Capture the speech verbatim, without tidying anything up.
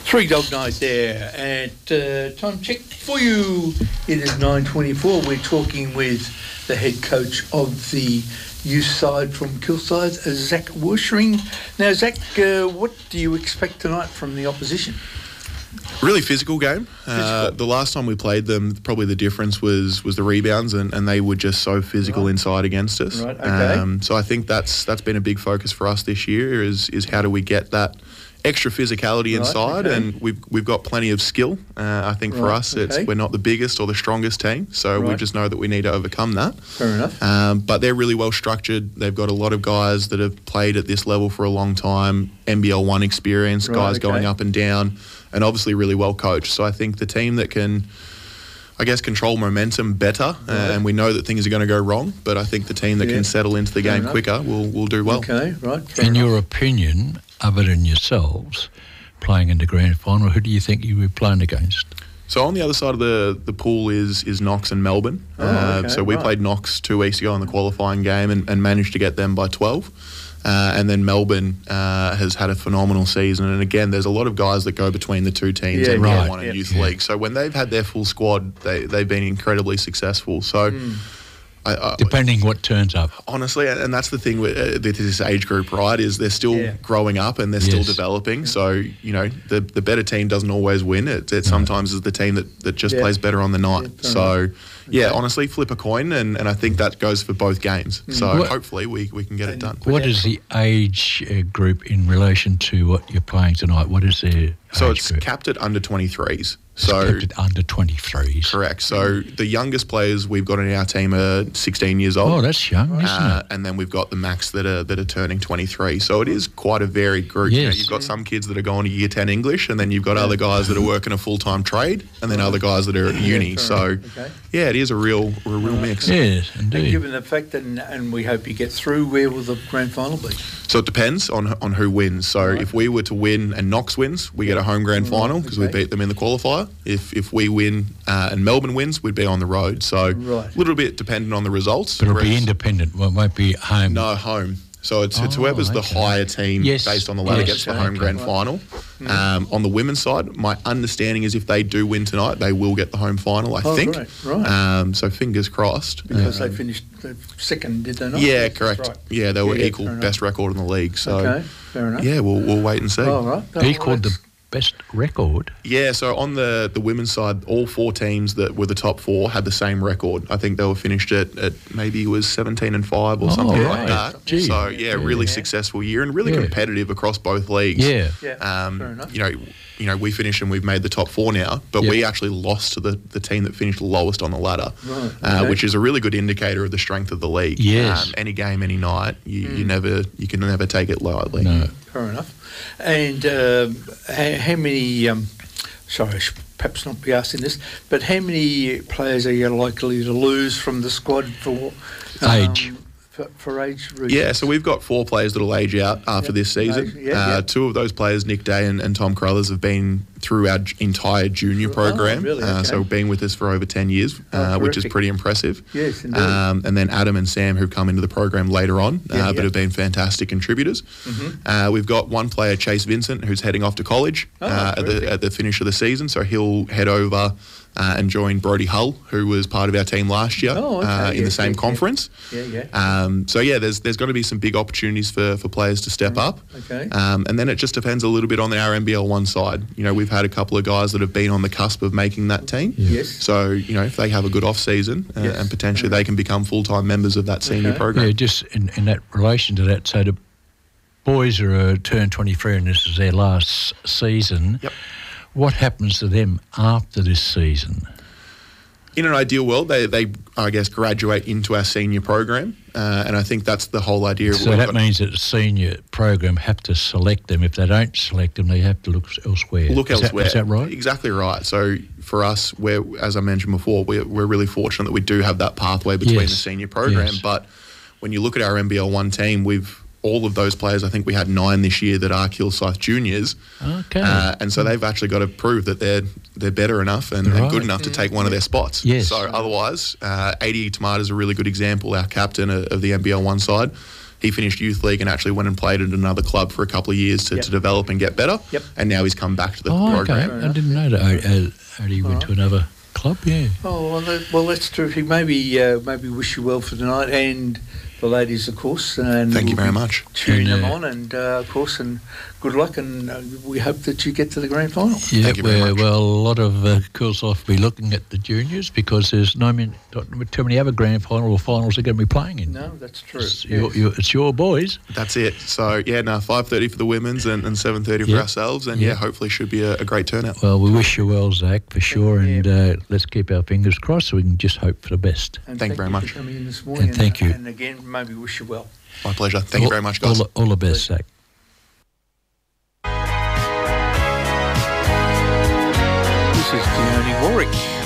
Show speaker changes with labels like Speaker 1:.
Speaker 1: Three Dog Night there at uh, time check for you. It is nine twenty-four. We're talking with the head coach of the youth side from Kilsyth, Zach Wershering. Now, Zach, uh, what do you expect tonight from the opposition?
Speaker 2: Really physical game.
Speaker 1: Physical.
Speaker 2: Uh, the last time we played them, probably the difference was was the rebounds, and, and they were just so physical
Speaker 1: right.
Speaker 2: inside against us.
Speaker 1: Right, okay.
Speaker 2: Um, so I think that's that's been a big focus for us this year. Is is how do we get that extra physicality
Speaker 1: right,
Speaker 2: inside,
Speaker 1: okay.
Speaker 2: and we've we've got plenty of skill. Uh, I think for
Speaker 1: right,
Speaker 2: us, it's
Speaker 1: okay.
Speaker 2: we're not the biggest or the strongest team, so
Speaker 1: right.
Speaker 2: we just know that we need to overcome that.
Speaker 1: Fair enough.
Speaker 2: Um, but they're really well structured. They've got a lot of guys that have played at this level for a long time, N B L one experience,
Speaker 1: Right,
Speaker 2: guys
Speaker 1: okay.
Speaker 2: going up and down, and obviously really well coached. So I think the team that can, I guess, control momentum better,
Speaker 1: Right.
Speaker 2: uh, and we know that things are going to go wrong, but I think the team that
Speaker 1: Yeah.
Speaker 2: can settle into the
Speaker 1: Fair
Speaker 2: game
Speaker 1: enough.
Speaker 2: quicker will will do well.
Speaker 1: Okay, right. Fair
Speaker 3: In
Speaker 1: enough.
Speaker 3: your opinion, other than yourselves, playing in the grand final, who do you think you were playing against?
Speaker 2: So on the other side of the, the pool is is Knox and Melbourne.
Speaker 1: Oh,
Speaker 2: uh,
Speaker 1: okay,
Speaker 2: so we
Speaker 1: right.
Speaker 2: played Knox two weeks ago in the qualifying game and, and managed to get them by twelve. Uh, and then Melbourne uh, has had a phenomenal season. And again, there's a lot of guys that go between the two teams,
Speaker 1: Yeah,
Speaker 2: N B L
Speaker 3: right.
Speaker 2: one and
Speaker 1: Yeah.
Speaker 2: Youth
Speaker 3: Yeah.
Speaker 2: League. So when they've had their full squad, they, they've been incredibly successful. So
Speaker 1: Mm.
Speaker 2: I, I,
Speaker 3: Depending what turns up.
Speaker 2: honestly, and and that's the thing with, uh, with this age group, right, is they're still
Speaker 1: Yeah.
Speaker 2: growing up and they're still
Speaker 3: Yes.
Speaker 2: developing. So, you know, the the better team doesn't always win. It, it sometimes is the team that, that just
Speaker 1: Yeah.
Speaker 2: plays better on the night.
Speaker 1: Yeah, fair
Speaker 2: so, yeah,
Speaker 1: Okay.
Speaker 2: honestly, flip a coin, and, and I think that goes for both games.
Speaker 1: Mm.
Speaker 2: So
Speaker 3: What-
Speaker 2: hopefully we, we can get it done.
Speaker 3: What is the age uh, group in relation to what you're playing tonight? What is their
Speaker 2: So
Speaker 3: age
Speaker 2: it's
Speaker 3: group?
Speaker 2: capped at under twenty-threes.
Speaker 3: It's
Speaker 2: So
Speaker 3: kept at under twenty-threes.
Speaker 2: correct. So the youngest players we've got in our team are sixteen years old.
Speaker 3: Oh, that's young, isn't
Speaker 2: Uh,
Speaker 3: it?
Speaker 2: and then we've got the max that are that are turning twenty-three. So it is quite a varied group. You know,
Speaker 3: Yes.
Speaker 2: you've got some kids that are going to year ten English, and then you've got other guys that are working a full time trade, and then other guys that are at uni.
Speaker 1: fair
Speaker 2: So
Speaker 1: enough. Okay.
Speaker 2: yeah, it is a real a real mix.
Speaker 3: Yes,
Speaker 1: And
Speaker 3: indeed.
Speaker 1: given the fact that, and we hope you get through, where will the grand final be?
Speaker 2: So it depends on on who wins. So
Speaker 1: Right.
Speaker 2: if we were to win and Knox wins, we get a home grand
Speaker 1: Right,
Speaker 2: final because
Speaker 1: okay.
Speaker 2: we beat them in the qualifier. If if we win uh, and Melbourne wins, we'd be on the road. So
Speaker 1: Right.
Speaker 2: a little bit dependent on the results.
Speaker 3: But it'll be
Speaker 2: Whereas-
Speaker 3: independent. Well, it won't be home.
Speaker 2: No, home. So it's, it's
Speaker 3: Oh,
Speaker 2: whoever's the
Speaker 3: okay.
Speaker 2: higher team
Speaker 3: Yes,
Speaker 2: based on the ladder
Speaker 3: yes,
Speaker 2: gets the
Speaker 3: okay.
Speaker 2: home grand
Speaker 1: Right.
Speaker 2: final. Um, on the women's side, my understanding is if they do win tonight, they will get the home final, I
Speaker 1: Oh,
Speaker 2: think.
Speaker 1: great, right.
Speaker 2: Um, so fingers crossed.
Speaker 1: Because
Speaker 2: Um,
Speaker 1: they finished the second, did they not?
Speaker 2: yeah,
Speaker 1: That's
Speaker 2: correct.
Speaker 1: right.
Speaker 2: Yeah, they were
Speaker 1: Yeah,
Speaker 2: equal
Speaker 1: fair enough.
Speaker 2: best record in the league. So
Speaker 1: Okay, fair enough.
Speaker 2: yeah, we'll we'll wait and see.
Speaker 1: Oh, right. Oh,
Speaker 3: He
Speaker 1: well,
Speaker 3: called the
Speaker 1: that's-
Speaker 3: best record.
Speaker 2: Yeah, so on the, the women's side, all four teams that were the top four had the same record. I think they were finished at, at maybe it was seventeen and five or
Speaker 3: Oh,
Speaker 2: something
Speaker 3: right.
Speaker 2: like that.
Speaker 3: Gee.
Speaker 2: So yeah, really
Speaker 1: Yeah.
Speaker 2: successful year and really
Speaker 3: Yeah.
Speaker 2: competitive across both leagues.
Speaker 3: Yeah.
Speaker 1: Yeah,
Speaker 2: Um,
Speaker 1: fair enough.
Speaker 2: you know, you know, we finished and we've made the top four now, but
Speaker 3: Yep.
Speaker 2: we actually lost to the, the team that finished lowest on the ladder,
Speaker 1: Right,
Speaker 2: uh,
Speaker 1: okay.
Speaker 2: which is a really good indicator of the strength of the league.
Speaker 3: Yes.
Speaker 2: Um, any game, any night, you, you
Speaker 1: Mm.
Speaker 2: never, you can never take it lightly.
Speaker 3: No.
Speaker 1: Fair enough. And um, how, how many, um, sorry, I should perhaps not be asking this, but how many players are you likely to lose from the squad for
Speaker 3: Age.
Speaker 1: Um, for, for age reasons?
Speaker 2: Yeah, so we've got four players that'll age out after
Speaker 1: Yep.
Speaker 2: this season.
Speaker 1: Age- yeah,
Speaker 2: uh,
Speaker 1: yeah.
Speaker 2: Two of those players, Nick Day and, and Tom Carruthers, have been through our j- entire junior
Speaker 1: Oh,
Speaker 2: program.
Speaker 1: really?
Speaker 2: uh,
Speaker 1: Okay.
Speaker 2: so been with us for over ten years,
Speaker 1: Oh,
Speaker 2: uh, which is
Speaker 1: terrific.
Speaker 2: pretty impressive.
Speaker 1: Yes, indeed.
Speaker 2: Um, and then Adam and Sam, who've come into the program later on,
Speaker 1: Yeah,
Speaker 2: uh, but
Speaker 1: yeah.
Speaker 2: have been fantastic contributors.
Speaker 1: Mhm.
Speaker 2: Uh, we've got one player, Chase Vincent, who's heading off to college
Speaker 1: Oh,
Speaker 2: uh, at,
Speaker 1: terrific.
Speaker 2: the, at the finish of the season. So he'll head over uh, and join Brody Hull, who was part of our team last year
Speaker 1: Oh, okay,
Speaker 2: uh, in
Speaker 1: yeah,
Speaker 2: the same
Speaker 1: yeah, yeah.
Speaker 2: conference.
Speaker 1: Yeah, yeah.
Speaker 2: Um, so yeah, there's there's going to be some big opportunities for, for players to step up.
Speaker 1: Okay.
Speaker 2: Um, and then it just depends a little bit on our N B L one side. You know, we've had a couple of guys that have been on the cusp of making that team.
Speaker 1: Yes.
Speaker 2: So you know, if they have a good off season uh,
Speaker 1: Yes.
Speaker 2: and potentially they can become full time members of that senior
Speaker 1: Okay.
Speaker 2: program.
Speaker 3: Yeah, just in, in that relation to that, so the boys are uh, turned twenty-three and this is their last season.
Speaker 2: Yep.
Speaker 3: What happens to them after this season?
Speaker 2: In an ideal world, they, they I guess graduate into our senior program, uh, and I think that's the whole idea.
Speaker 3: So
Speaker 2: We've
Speaker 3: that
Speaker 2: got-
Speaker 3: means that the senior program have to select them. If they don't select them, they have to look elsewhere.
Speaker 2: Look
Speaker 3: is
Speaker 2: elsewhere.
Speaker 3: That, is that right?
Speaker 2: Exactly right. So for us, we're, as I mentioned before, we're, we're really fortunate that we do have that pathway between
Speaker 3: Yes.
Speaker 2: the senior program.
Speaker 3: Yes.
Speaker 2: But when you look at our N B L one team, we've all of those players, I think we had nine this year that are Kilsyth juniors.
Speaker 3: Okay.
Speaker 2: Uh, and so they've actually got to prove that they're they're better enough and, and
Speaker 3: Right.
Speaker 2: good enough to take one of their spots.
Speaker 3: Yes.
Speaker 2: So otherwise, uh, eighty Tomato is a really good example, our captain of, of the N B L one side. he finished youth league and actually went and played at another club for a couple of years to,
Speaker 1: Yep.
Speaker 2: to develop and get better.
Speaker 1: Yep.
Speaker 2: And now he's come back to the
Speaker 3: Oh, okay.
Speaker 2: program.
Speaker 3: I didn't know that. Uh, Odie went to another club, yeah.
Speaker 1: Oh, well, that, well that's terrific. Maybe uh, maybe wish you well for tonight and the ladies, of course. And
Speaker 2: Thank you
Speaker 1: we'll
Speaker 2: very
Speaker 1: be
Speaker 2: much.
Speaker 1: cheering
Speaker 3: And,
Speaker 1: them
Speaker 3: uh,
Speaker 1: on, and uh, of course, and good luck. And uh, we hope that you get to the grand final.
Speaker 3: Yeah,
Speaker 2: Thank you very
Speaker 3: well,
Speaker 2: much.
Speaker 3: well, a lot of uh, girls will be looking at the juniors because there's no many, not too many other grand final or finals they're going to be playing in.
Speaker 1: No, that's true.
Speaker 3: It's,
Speaker 1: Yes.
Speaker 3: your, your, it's your boys.
Speaker 2: That's it. So, yeah, no, five thirty for the women's and, and seven thirty for
Speaker 3: Yep.
Speaker 2: ourselves. And,
Speaker 3: Yep.
Speaker 2: yeah, hopefully should be a, a great turnout.
Speaker 3: Well, we wish you well, Zach, for sure,
Speaker 1: Yeah.
Speaker 3: and uh, let's keep our fingers crossed so we can just hope for the best.
Speaker 1: And
Speaker 2: Thank you very
Speaker 1: for
Speaker 2: much.
Speaker 1: coming in this morning.
Speaker 3: And thank you.
Speaker 1: And again, maybe wish you well.
Speaker 2: My pleasure. Thank you
Speaker 3: All-
Speaker 2: very much,
Speaker 3: all
Speaker 2: guys.
Speaker 3: the- all the best, Zach.
Speaker 1: This is Keone Warwick.